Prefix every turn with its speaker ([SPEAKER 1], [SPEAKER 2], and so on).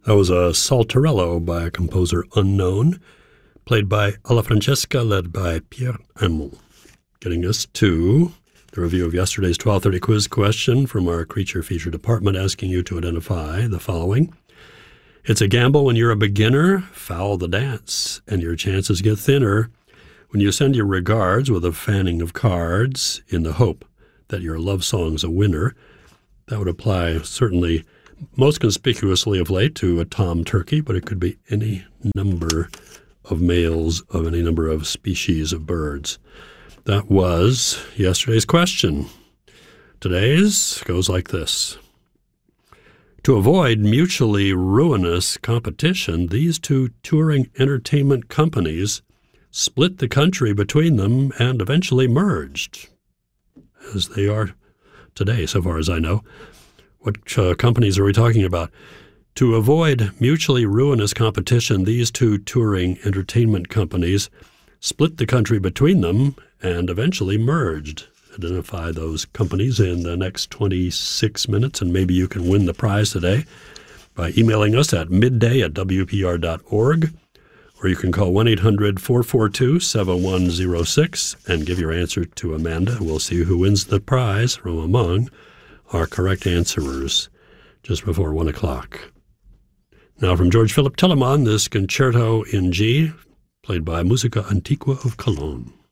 [SPEAKER 1] That was a Saltarello by a composer unknown, played by Alla Francesca, led by Pierre Amel. Getting us to the review of yesterday's 12:30 quiz question from our creature feature department, asking you to identify the following. It's a gamble when you're a beginner, foul the dance, and your chances get thinner when you send your regards with a fanning of cards in the hope that your love song's a winner. That would apply certainly most conspicuously of late to a tom turkey, but it could be any number of males of any number of species of birds. That was yesterday's question. Today's goes like this. To avoid mutually ruinous competition, these two touring entertainment companies split the country between them and eventually merged, as they are today, so far as I know. What companies are we talking about? To avoid mutually ruinous competition, these two touring entertainment companies split the country between them and eventually merged. Identify those companies in the next 26 minutes, and maybe you can win the prize today by emailing us at midday@wpr.org, or you can call 1-800-442-7106 and give your answer to Amanda. We'll see who wins the prize from among our correct answerers just before 1 o'clock. Now from George Philip Telemann, this concerto in G, played by Musica Antiqua of Cologne.